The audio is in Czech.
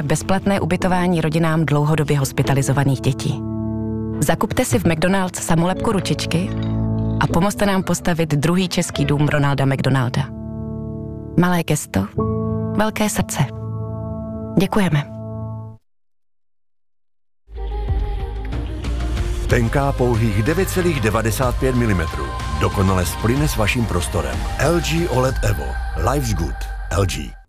bezplatné ubytování rodinám dlouhodobě hospitalizovaných dětí. Zakupte si v McDonald's samolepku ručičky a pomozte nám postavit druhý český dům Ronalda McDonalda. Malé gesto, velké srdce. Děkujeme. Tenká pouhých 9,95 mm. Dokonale splyne s vaším prostorem. LG OLED Evo. Life's good. LG.